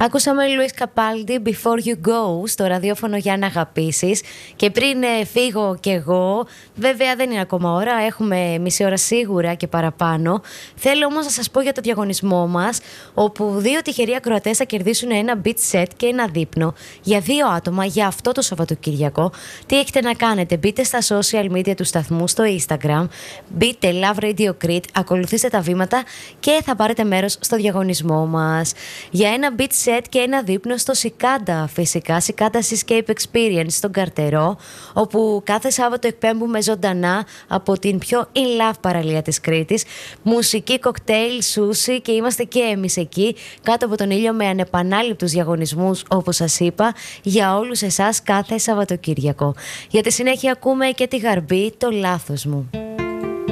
Ακούσαμε Λουίς Καπάλντι Before You Go στο ραδιόφωνο για να αγαπήσεις. Και πριν φύγω κι εγώ, βέβαια δεν είναι ακόμα ώρα, έχουμε μισή ώρα σίγουρα και παραπάνω. Θέλω όμως να σας πω για το διαγωνισμό μας, όπου 2 τυχεροί ακροατές θα κερδίσουν ένα beat set και ένα δείπνο για 2 άτομα για αυτό το Σαββατοκύριακο. Τι έχετε να κάνετε? Μπείτε στα social media του σταθμού, στο Instagram, μπείτε Love Radio Crete, ακολουθήστε τα βήματα και θα πάρετε μέρος στο διαγωνισμό μας για ένα beat set και ένα δείπνο στο Cicada, φυσικά Cicada Escape Experience στον Καρτερό, όπου κάθε Σάββατο εκπέμπουμε ζωντανά από την πιο in love παραλία της Κρήτης, μουσική, κοκτέιλ, σούσι, και είμαστε και εμείς εκεί κάτω από τον ήλιο με ανεπανάληπτους διαγωνισμούς, όπως σας είπα, για όλους εσάς κάθε Σαββατοκύριακο. Για τη συνέχεια ακούμε και τη Γαρμπή, το λάθος μου.